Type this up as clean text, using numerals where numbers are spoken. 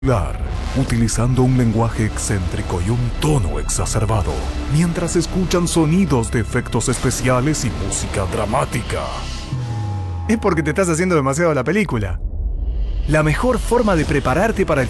utilizando un lenguaje excéntrico y un tono exacerbado, mientras escuchan sonidos de efectos especiales y música dramática. Es porque te estás haciendo demasiado la película. La mejor forma de prepararte para el